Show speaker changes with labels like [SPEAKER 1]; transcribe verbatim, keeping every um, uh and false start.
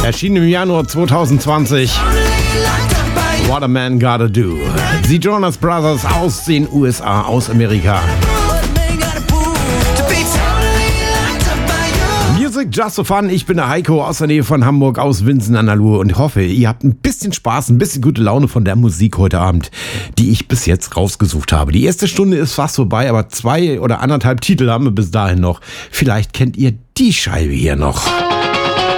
[SPEAKER 1] Erschien im Januar zwanzig zwanzig. What a Man Gotta Do. Die Jonas Brothers aus den U S A, aus Amerika. Music Just for Fun. Ich bin der Heiko aus der Nähe von Hamburg, aus Winsen an der Luhe und hoffe, ihr habt ein bisschen Spaß, ein bisschen gute Laune von der Musik heute Abend, die ich bis jetzt rausgesucht habe. Die erste Stunde ist fast vorbei, aber zwei oder anderthalb Titel haben wir bis dahin noch. Vielleicht kennt ihr die Scheibe hier noch.